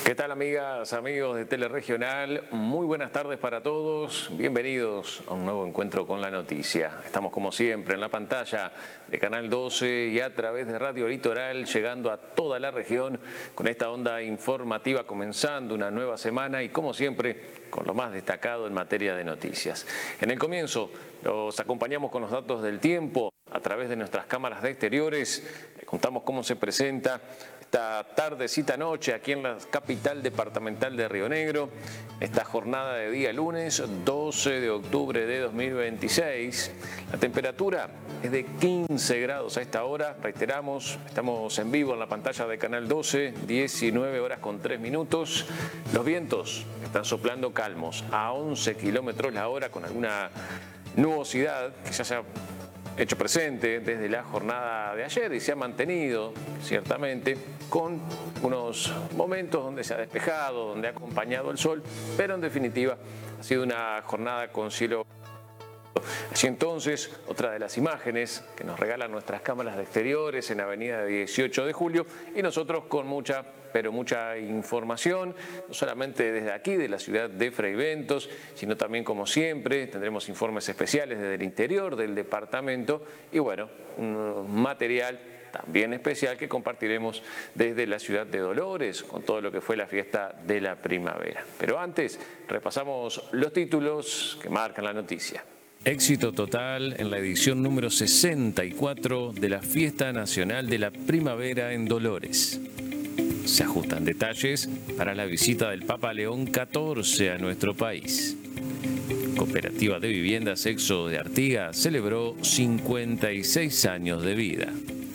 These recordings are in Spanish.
¿Qué tal, amigas, amigos de Teleregional? Muy buenas tardes para todos. Bienvenidos a un nuevo encuentro con la noticia. Estamos como siempre en la pantalla de Canal 12 y a través de Radio Litoral, llegando a toda la región con esta onda informativa, comenzando una nueva semana y como siempre con lo más destacado en materia de noticias. En el comienzo los acompañamos con los datos del tiempo a través de nuestras cámaras de exteriores. Les contamos cómo se presenta esta tardecita noche aquí en la capital departamental de Río Negro, esta jornada de día lunes 12 de octubre de 2026. La temperatura es de 15 grados a esta hora, reiteramos, estamos en vivo en la pantalla de Canal 12, 19 horas con 3 minutos. Los vientos están soplando calmos a 11 kilómetros la hora con alguna nubosidad que ya se ha hecho presente desde la jornada de ayer y se ha mantenido ciertamente con unos momentos donde se ha despejado, donde ha acompañado el sol, pero en definitiva ha sido una jornada con cielo. Así entonces, otra de las imágenes que nos regalan nuestras cámaras de exteriores en Avenida 18 de Julio y nosotros con mucha información, no solamente desde aquí, de la ciudad de Fraiventos, sino también, como siempre, tendremos informes especiales desde el interior del departamento y, bueno, un material también especial que compartiremos desde la ciudad de Dolores con todo lo que fue la fiesta de la primavera. Pero antes, repasamos los títulos que marcan la noticia. Éxito total en la edición número 64 de la Fiesta Nacional de la Primavera en Dolores. Se ajustan detalles para la visita del Papa León XIV a nuestro país. Cooperativa de Viviendas Éxodo de Artigas celebró 56 años de vida.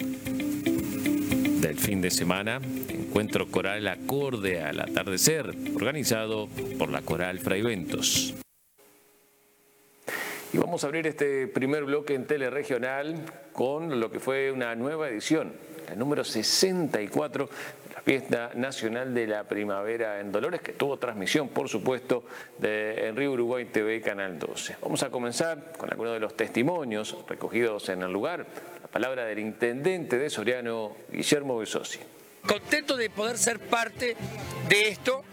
Del fin de semana, encuentro coral acorde al atardecer, organizado por la Coral Fraiventos. Y vamos a abrir este primer bloque en Teleregional con lo que fue una nueva edición, la número 64 de la Fiesta Nacional de la Primavera en Dolores, que tuvo transmisión, por supuesto, en Río Uruguay TV Canal 12. Vamos a comenzar con algunos de los testimonios recogidos en el lugar. La palabra del intendente de Soriano, Guillermo Besosi. Contento de poder ser parte de esto.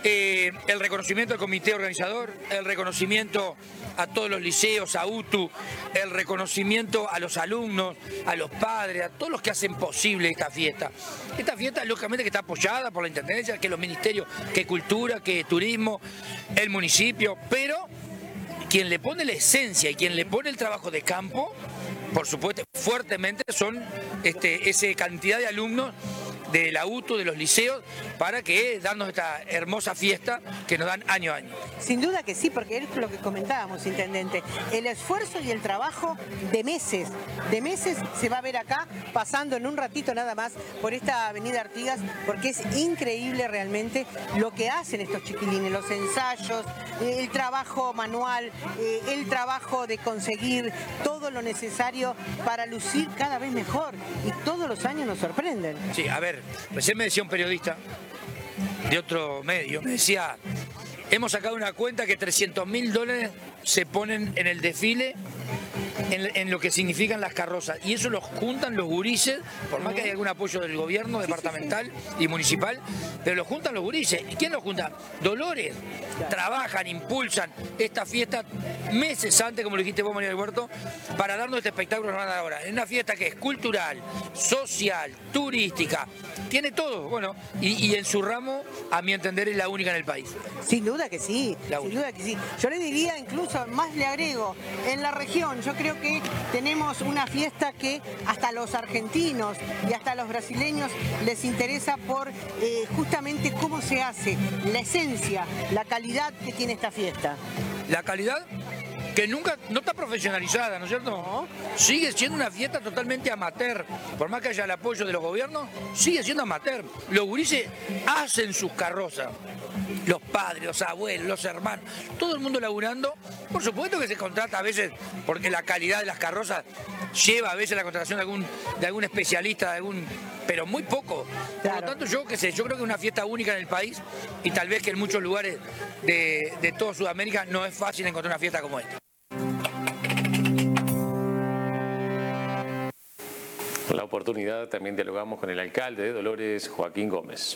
El reconocimiento al comité organizador, el reconocimiento a todos los liceos, a UTU, el reconocimiento a los alumnos, a los padres, a todos los que hacen posible esta fiesta. Esta fiesta, lógicamente, que está apoyada por la Intendencia, que los ministerios, que Cultura, que Turismo, el municipio, pero quien le pone la esencia y quien le pone el trabajo de campo, por supuesto, fuertemente son esa cantidad de alumnos de la UTU, de los liceos, para que darnos esta hermosa fiesta que nos dan año a año. Sin duda que sí, porque es lo que comentábamos, intendente. El esfuerzo y el trabajo de meses se va a ver acá, pasando en un ratito nada más por esta avenida Artigas, porque es increíble realmente lo que hacen estos chiquilines, los ensayos, el trabajo manual, el trabajo de conseguir todo lo necesario para lucir cada vez mejor, y todos los años nos sorprenden. Sí, a ver, recién me decía un periodista de otro medio, me decía, hemos sacado una cuenta que $300.000 se ponen en el desfile, en lo que significan las carrozas, y eso lo juntan los gurises, por más que haya algún apoyo del gobierno departamental y municipal, pero lo juntan los gurises. ¿Y quién lo junta? Dolores. Trabajan, impulsan esta fiesta meses antes, como lo dijiste vos, María del Huerto, para darnos este espectáculo que nos van a dar ahora. Es una fiesta que es cultural, social, turística, tiene todo, bueno, y en su ramo, a mi entender, es la única en el país. Sin duda que sí, sin duda que sí. Yo le diría, incluso más le agrego, en la región yo creo que tenemos una fiesta que hasta los argentinos y hasta los brasileños les interesa por justamente cómo se hace, la esencia, la calidad que tiene esta fiesta. La calidad que nunca, no está profesionalizada, ¿no es cierto? No. Sigue siendo una fiesta totalmente amateur. Por más que haya el apoyo de los gobiernos, sigue siendo amateur. Los gurises hacen sus carrozas. Los padres, los abuelos, los hermanos, todo el mundo laburando. Por supuesto que se contrata a veces, porque la calidad de las carrozas lleva a veces la contratación de algún especialista, pero muy poco. Claro. Por lo tanto, yo creo que es una fiesta única en el país, y tal vez que en muchos lugares de toda Sudamérica no es fácil encontrar una fiesta como esta. Con la oportunidad también dialogamos con el alcalde de Dolores, Joaquín Gómez.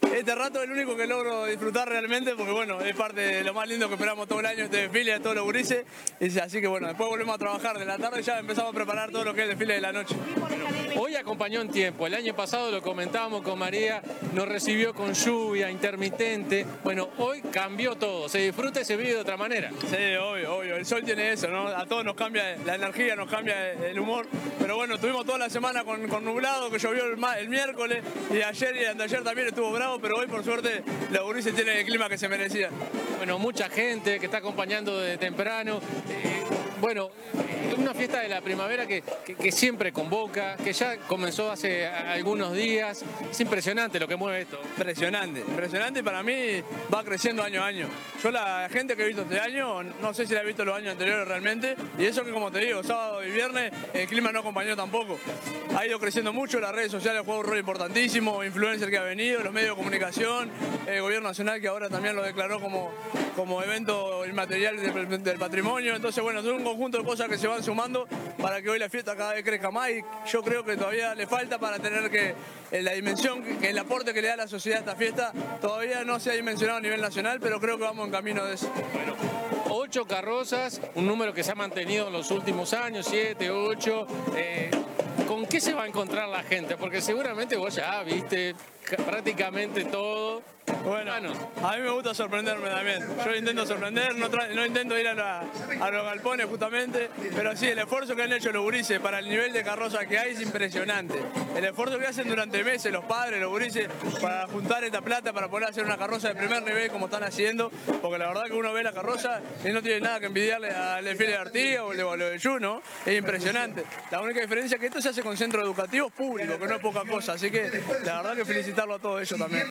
este rato es el único que logro disfrutar realmente, porque bueno, es parte de lo más lindo que esperamos todo el año, este desfile de todos los gurises. Así que bueno, después volvemos a trabajar de la tarde, ya empezamos a preparar todo lo que es el desfile de la noche. Hoy acompañó en tiempo, el año pasado lo comentábamos con María, nos recibió con lluvia intermitente. Bueno, hoy cambió todo, se disfruta y se vive de otra manera. Sí, obvio, el sol tiene eso, ¿no? A todos nos cambia la energía, nos cambia el humor. Pero bueno, tuvimos toda la semana con nublado, que llovió el miércoles, y ayer y anteayer también estuvo bravo, pero hoy por suerte los gurises tienen el clima que se merecía. Bueno, mucha gente que está acompañando desde temprano. Bueno, una fiesta de la primavera que siempre convoca, que ya comenzó hace algunos días. Es impresionante lo que mueve esto. Impresionante, y para mí va creciendo año a año. Yo la gente que he visto este año, no sé si la he visto los años anteriores realmente, y eso que como te digo, sábado y viernes el clima no acompañó tampoco. Ha ido creciendo mucho, las redes sociales juegan un rol importantísimo, influencer que ha venido, los medios de comunicación, el gobierno nacional que ahora también lo declaró como evento inmaterial del patrimonio. Entonces bueno, es un conjunto de cosas que se van sumando para que hoy la fiesta cada vez crezca más, y yo creo que todavía le falta para tener que la dimensión, que el aporte que le da la sociedad a esta fiesta todavía no se ha dimensionado a nivel nacional, pero creo que vamos en camino de eso. Bueno, 8 carrozas, un número que se ha mantenido en los últimos años, 7, 8. ¿Con qué se va a encontrar la gente? Porque seguramente vos ya viste prácticamente todo. Bueno, a mí me gusta sorprenderme también. Yo intento sorprender, no intento ir a los galpones justamente, pero sí, el esfuerzo que han hecho los gurises para el nivel de carroza que hay es impresionante. El esfuerzo que hacen durante meses los padres, los gurises, para juntar esta plata para poder hacer una carroza de primer nivel como están haciendo, porque la verdad que uno ve la carroza y no tiene nada que envidiarle al desfile de Artigas o lo de Juno, es impresionante. La única diferencia es que esto se hace con centros educativos públicos, que no es poca cosa, así que la verdad que felicitarlo a todos ellos también.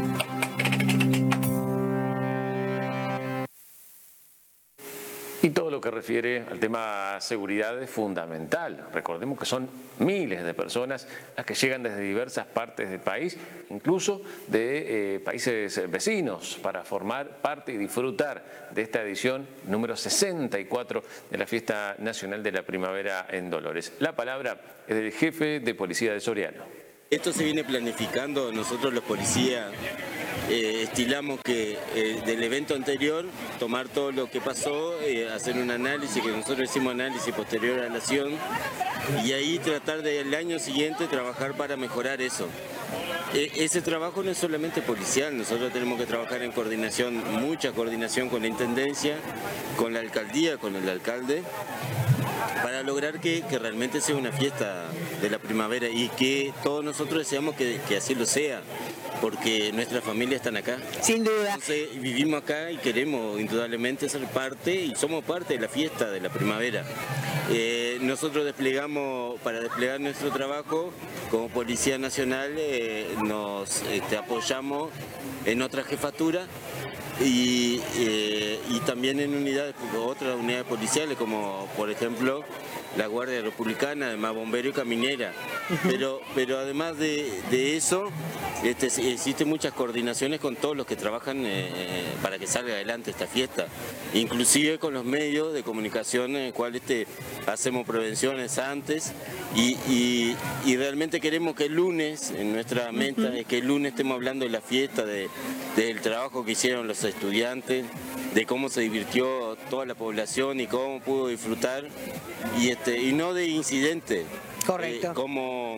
Y todo lo que refiere al tema seguridad es fundamental. Recordemos que son miles de personas las que llegan desde diversas partes del país, incluso de países vecinos, para formar parte y disfrutar de esta edición número 64 de la Fiesta Nacional de la Primavera en Dolores. La palabra es del jefe de policía de Soriano. Esto se viene planificando, nosotros los policías estilamos que del evento anterior tomar todo lo que pasó, hacer un análisis, que nosotros hicimos análisis posterior a la acción, y ahí tratar del año siguiente trabajar para mejorar eso. Ese trabajo no es solamente policial, nosotros tenemos que trabajar en coordinación, mucha coordinación con la Intendencia, con la Alcaldía, con el alcalde, para lograr que realmente sea una fiesta de la primavera y que todos nosotros deseamos que así lo sea, porque nuestras familias están acá. Sin duda. Entonces vivimos acá y queremos indudablemente ser parte y somos parte de la fiesta de la primavera. Nosotros para desplegar nuestro trabajo como Policía Nacional nos apoyamos en otra jefatura y también en otras unidades policiales, como por ejemplo la Guardia Republicana, además bombero y caminera. Pero además de eso, existen muchas coordinaciones con todos los que trabajan para que salga adelante esta fiesta, inclusive con los medios de comunicación en el cual hacemos prevenciones antes y realmente queremos que el lunes, en nuestra meta, es que el lunes estemos hablando de la fiesta, del trabajo que hicieron los estudiantes, de cómo se divirtió toda la población y cómo pudo disfrutar, y no de incidentes. Correcto. Como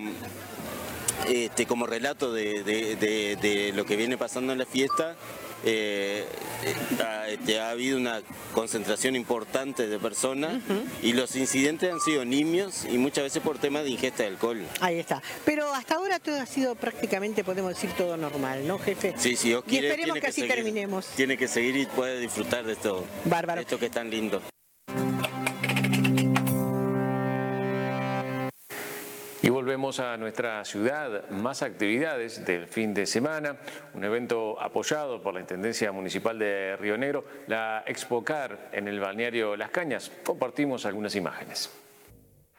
relato de lo que viene pasando en la fiesta. Ha habido una concentración importante de personas y los incidentes han sido nimios y muchas veces por temas de ingesta de alcohol. Ahí está. Pero hasta ahora todo ha sido prácticamente, podemos decir, todo normal, ¿no, jefe? Sí, si Dios quiere, y esperemos que así terminemos. Tiene que seguir y puede disfrutar de esto. Bárbaro. De esto que es tan lindo. Y volvemos a nuestra ciudad, más actividades del fin de semana, un evento apoyado por la Intendencia Municipal de Río Negro, la Expocar en el balneario Las Cañas. Compartimos algunas imágenes.